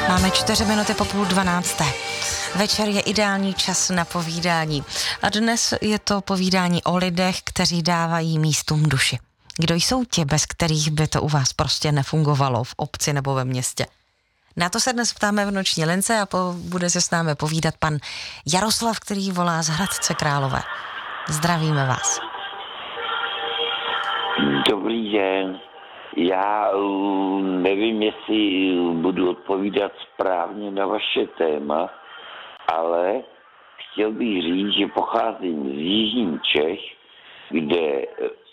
Máme 4 minuty po 11:30. Večer je ideální čas na povídání. A dnes je to povídání o lidech, kteří dávají místům duši. Kdo jsou ti, bez kterých by to u vás prostě nefungovalo v obci nebo ve městě? Na to se dnes ptáme v Noční lince a bude se s námi povídat pan Jaroslav, který volá z Hradce Králové. Zdravíme vás. Dobrý den. Já nevím, jestli budu odpovídat správně na vaše téma, ale chtěl bych říct, že pocházím z jižní Čech, kde...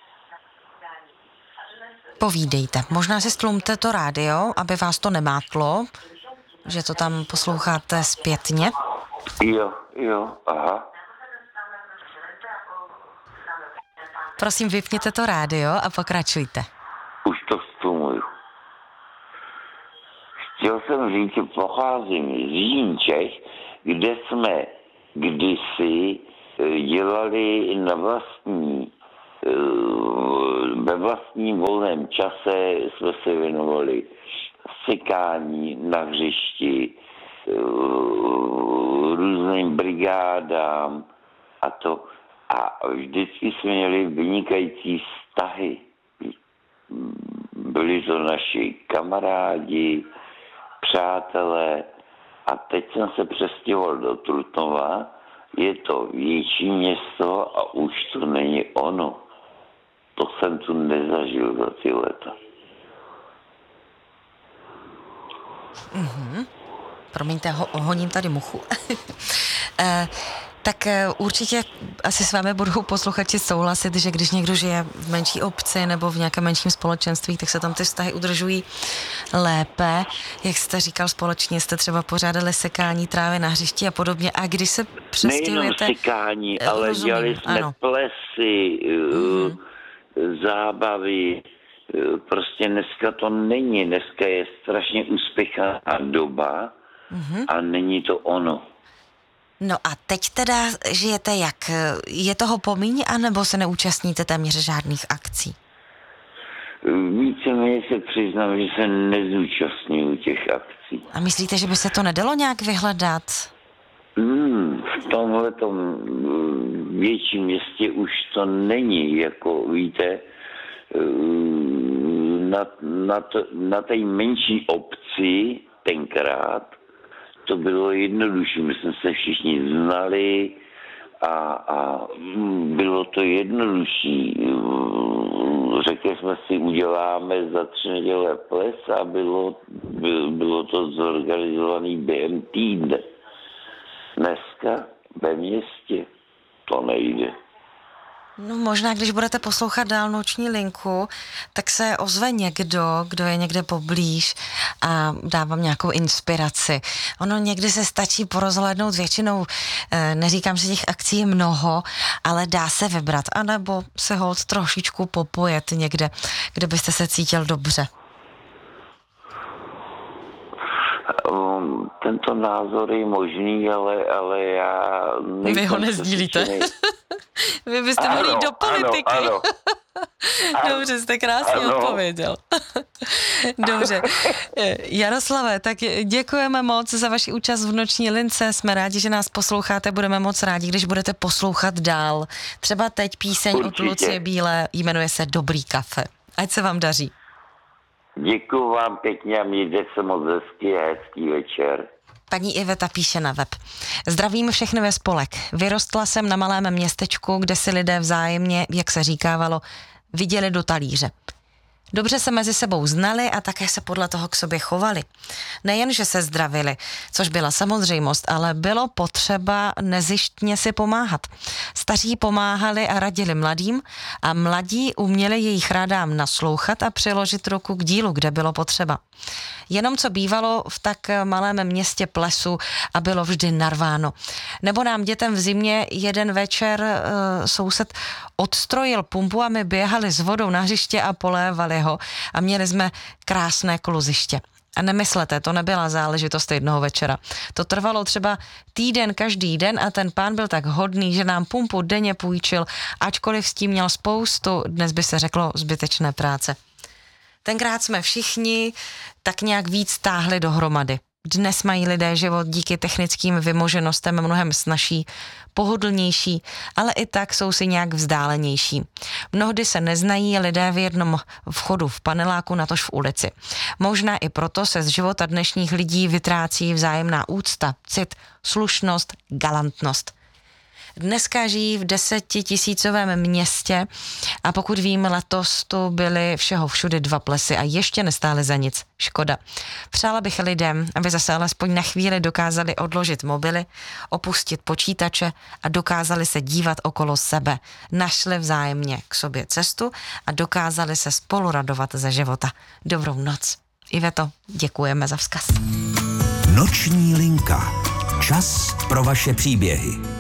Povídejte. Možná si stlumte to rádio, aby vás to nemátlo, že to tam posloucháte zpětně. Jo, aha. Prosím, vypněte to rádio a pokračujte. Už to stlumuju. Chtěl jsem říct, že pocházím z jižní Čech, kde jsme kdysi dělali ve vlastním volném čase jsme se věnovali sekání na hřišti, různým brigádám a to. A vždycky jsme měli vynikající vztahy. Byli to naši kamarádi, přátelé a teď jsem se přestěhoval do Trutnova. Je to větší město a už to není ono. To jsem tu nezažil za ty leta. Promiňte, honím tady muchu. Tak určitě asi s vámi budou posluchači souhlasit, že když někdo žije v menší obci nebo v nějakém menším společenství, tak se tam ty vztahy udržují lépe. Jak jste říkal, společně jste třeba pořádali sekání trávy na hřišti a podobně. A když se přestěhujete... Nejenom sekání, ale dělali jsme plesy, zábavy. Prostě dneska to není. Dneska je strašně uspěchaná doba a není to ono. No a teď teda žijete jak? Je toho pomíň, anebo se neúčastníte téměř žádných akcí? Víceméně se přiznám, že se nezúčastňuju těch akcí. A myslíte, že by se to nedalo nějak vyhledat? V tomhletom větším městě už to není, jako víte, na té menší obci tenkrát to bylo jednodušší, my jsme se všichni znali a bylo to jednodušší. Řekli jsme si, uděláme za 3 neděle ples a bylo to zorganizovaný během týdne. Dneska ve městě to nejde. No možná, když budete poslouchat dál Noční linku, tak se ozve někdo, kdo je někde poblíž a dá vám nějakou inspiraci. Ono někdy se stačí porozhlédnout většinou, neříkám, že těch akcí je mnoho, ale dá se vybrat, anebo se holt trošičku popojet někde, kde byste se cítil dobře. Tento názor je možný, ale já... Vy ho nezdílíte. Vy byste mohli jít do politiky. Ano. Dobře, jste krásně odpověděl. Dobře. Jaroslave, tak děkujeme moc za vaši účast v Noční lince. Jsme rádi, že nás posloucháte. Budeme moc rádi, když budete poslouchat dál. Třeba teď píseň od Lucie Bílé, jmenuje se Dobrý kafe. Ať se vám daří. Děkuju vám pěkně a mějte se moc hezky a hezký večer. Paní Iveta píše na web. Zdravím všechny ve spolek. Vyrostla jsem na malém městečku, kde si lidé vzájemně, jak se říkávalo, viděli do talíře. Dobře se mezi sebou znali a také se podle toho k sobě chovali. Nejen, že se zdravili, což byla samozřejmost, ale bylo potřeba nezištně si pomáhat. Staří pomáhali a radili mladým a mladí uměli jejich radám naslouchat a přiložit ruku k dílu, kde bylo potřeba. Jenom co bývalo v tak malém městě plesu a bylo vždy narváno. Nebo nám dětem v zimě jeden večer soused odstrojil pumpu a my běhali s vodou na hřiště a polévali ho a měli jsme krásné kluziště. A nemyslete, to nebyla záležitost jednoho večera. To trvalo třeba týden každý den a ten pán byl tak hodný, že nám pumpu denně půjčil, ačkoliv s tím měl spoustu, dnes by se řeklo, zbytečné práce. Tenkrát jsme všichni tak nějak víc táhli dohromady. Dnes mají lidé život díky technickým vymoženostem mnohem snazší, pohodlnější, ale i tak jsou si nějak vzdálenější. Mnohdy se neznají lidé v jednom vchodu v paneláku, natož v ulici. Možná i proto se z života dnešních lidí vytrácí vzájemná úcta, cit, slušnost, galantnost. Dneska žijí v 10 000 městě a pokud vím, letos tu byly všeho všudy 2 plesy a ještě nestály za nic. Škoda. Přála bych lidem, aby zase alespoň na chvíli dokázali odložit mobily, opustit počítače a dokázali se dívat okolo sebe. Našli vzájemně k sobě cestu a dokázali se spolu radovat ze života. Dobrou noc. Iveto, děkujeme za vzkaz. Noční linka. Čas pro vaše příběhy.